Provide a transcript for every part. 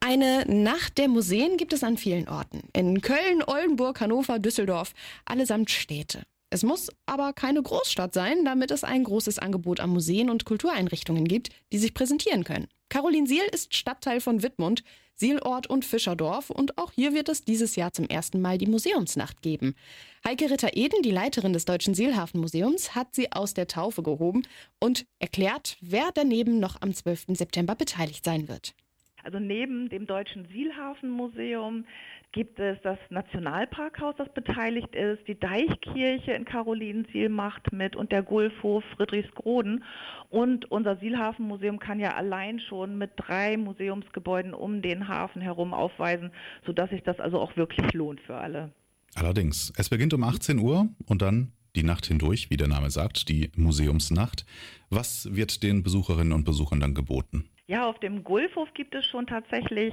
Eine Nacht der Museen gibt es an vielen Orten. In Köln, Oldenburg, Hannover, Düsseldorf, allesamt Städte. Es muss aber keine Großstadt sein, damit es ein großes Angebot an Museen und Kultureinrichtungen gibt, die sich präsentieren können. Carolinsiel ist Stadtteil von Wittmund, Sielort und Fischerdorf, und auch hier wird es dieses Jahr zum ersten Mal die Museumsnacht geben. Heike Ritter-Eden, die Leiterin des Deutschen Seelhafenmuseums, hat sie aus der Taufe gehoben und erklärt, wer daneben noch am 12. September beteiligt sein wird. Also neben dem Deutschen Sielhafenmuseum gibt es das Nationalparkhaus, das beteiligt ist, die Deichkirche in Carolinsiel macht mit und der Gulfhof Friedrichsgroden. Und unser Sielhafenmuseum kann ja allein schon mit 3 Museumsgebäuden um den Hafen herum aufweisen, sodass sich das also auch wirklich lohnt für alle. Allerdings, es beginnt um 18 Uhr und dann die Nacht hindurch, wie der Name sagt, die Museumsnacht. Was wird den Besucherinnen und Besuchern dann geboten? Ja, auf dem Gulfhof gibt es schon tatsächlich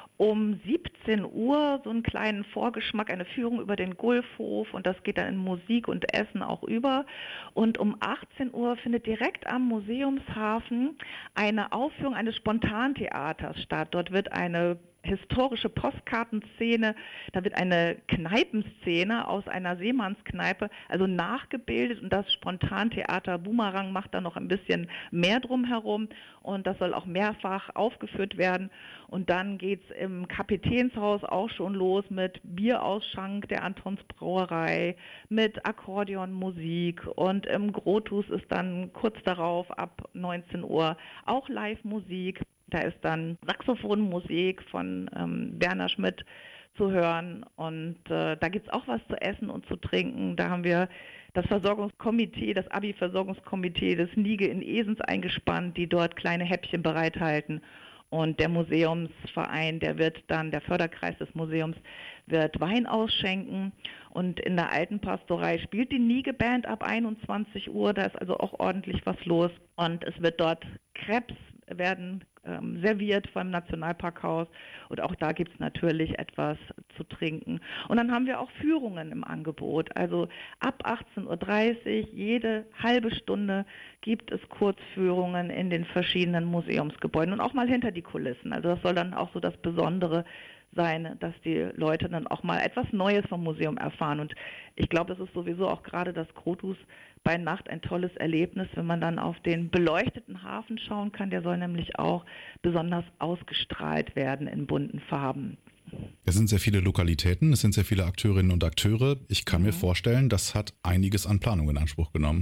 um 17 Uhr so einen kleinen Vorgeschmack, eine Führung über den Gulfhof, und das geht dann in Musik und Essen auch über. Und um 18 Uhr findet direkt am Museumshafen eine Aufführung eines Spontantheaters statt. Dort wird eine historische Postkartenszene, da wird eine Kneipenszene aus einer Seemannskneipe also nachgebildet, und das Spontantheater Boomerang macht da noch ein bisschen mehr drumherum, und das soll auch mehrfach aufgeführt werden. Und dann geht's im Kapitänshaus auch schon los mit Bierausschank der Antons Brauerei, mit Akkordeonmusik, und im Grotus ist dann kurz darauf ab 19 Uhr auch Live-Musik. Da ist dann Saxophonmusik von Werner Schmidt zu hören, und da gibt's auch was zu essen und zu trinken. Da haben wir das Versorgungskomitee, das Abi-Versorgungskomitee des Nige in Esens eingespannt, die dort kleine Häppchen bereithalten. Und der Museumsverein, der Förderkreis des Museums wird Wein ausschenken. Und in der alten Pastorei spielt die Nige-Band ab 21 Uhr. Da ist also auch ordentlich was los. Und es wird dort Crêpes werden serviert vom Nationalparkhaus, und auch da gibt es natürlich etwas zu trinken. Und dann haben wir auch Führungen im Angebot. Also ab 18.30 Uhr, jede halbe Stunde gibt es Kurzführungen in den verschiedenen Museumsgebäuden und auch mal hinter die Kulissen. Also das soll dann auch so das Besondere sein, dass die Leute dann auch mal etwas Neues vom Museum erfahren. Und ich glaube, das ist sowieso auch gerade das Grotus bei Nacht ein tolles Erlebnis, wenn man dann auf den beleuchteten Hafen schauen kann. Der soll nämlich auch besonders ausgestrahlt werden in bunten Farben. Es sind sehr viele Lokalitäten, es sind sehr viele Akteurinnen und Akteure. Ich kann mir vorstellen, das hat einiges an Planung in Anspruch genommen.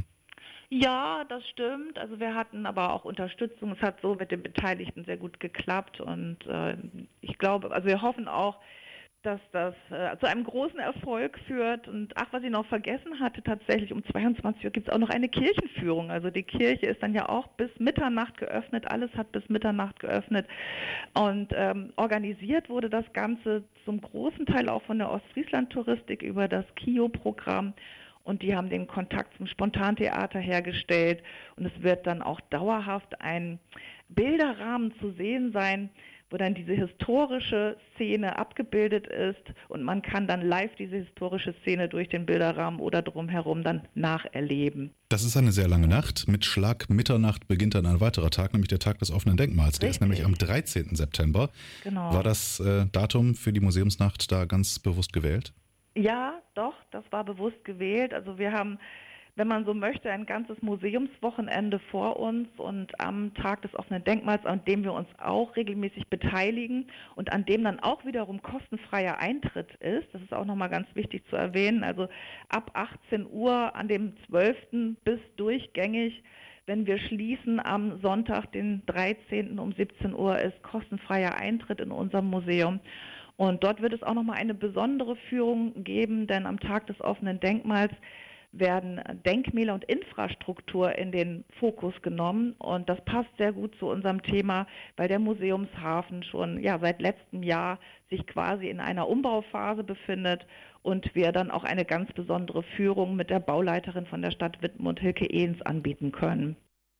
Ja, das stimmt. Also wir hatten aber auch Unterstützung. Es hat so mit den Beteiligten sehr gut geklappt, und ich glaube, also wir hoffen auch, dass das zu einem großen Erfolg führt. Und was ich noch vergessen hatte, tatsächlich um 22 Uhr gibt es auch noch eine Kirchenführung. Also die Kirche ist dann ja auch bis Mitternacht geöffnet. Alles hat bis Mitternacht geöffnet. Und organisiert wurde das Ganze zum großen Teil auch von der Ostfriesland-Touristik über das KIO-Programm. Und die haben den Kontakt zum Spontantheater hergestellt. Und es wird dann auch dauerhaft ein Bilderrahmen zu sehen sein, wo dann diese historische Szene abgebildet ist. Und man kann dann live diese historische Szene durch den Bilderrahmen oder drumherum dann nacherleben. Das ist eine sehr lange Nacht. Mit Schlag Mitternacht beginnt dann ein weiterer Tag, nämlich der Tag des offenen Denkmals. Der ist nämlich am 13. September. Genau. War das Datum für die Museumsnacht da ganz bewusst gewählt? Ja, doch, das war bewusst gewählt. Also wir haben, wenn man so möchte, ein ganzes Museumswochenende vor uns, und am Tag des offenen Denkmals, an dem wir uns auch regelmäßig beteiligen und an dem dann auch wiederum kostenfreier Eintritt ist. Das ist auch nochmal ganz wichtig zu erwähnen. Also ab 18 Uhr an dem 12. bis durchgängig. Wenn wir schließen am Sonntag, den 13. um 17 Uhr, ist kostenfreier Eintritt in unserem Museum. Und dort wird es auch nochmal eine besondere Führung geben, denn am Tag des offenen Denkmals werden Denkmäler und Infrastruktur in den Fokus genommen. Und das passt sehr gut zu unserem Thema, weil der Museumshafen schon seit letztem Jahr sich quasi in einer Umbauphase befindet und wir dann auch eine ganz besondere Führung mit der Bauleiterin von der Stadt Wittmund, Hilke Ehns, anbieten können.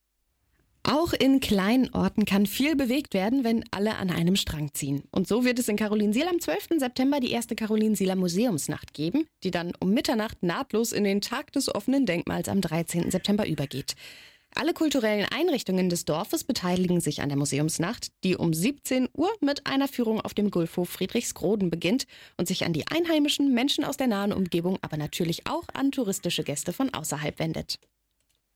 Auch in kleinen Orten kann viel bewegt werden, wenn alle an einem Strang ziehen. Und so wird es in Carolinsiel am 12. September die erste Carolinsiler Museumsnacht geben, die dann um Mitternacht nahtlos in den Tag des offenen Denkmals am 13. September übergeht. Alle kulturellen Einrichtungen des Dorfes beteiligen sich an der Museumsnacht, die um 17 Uhr mit einer Führung auf dem Gulfhof Friedrichsgroden beginnt und sich an die einheimischen Menschen aus der nahen Umgebung, aber natürlich auch an touristische Gäste von außerhalb wendet.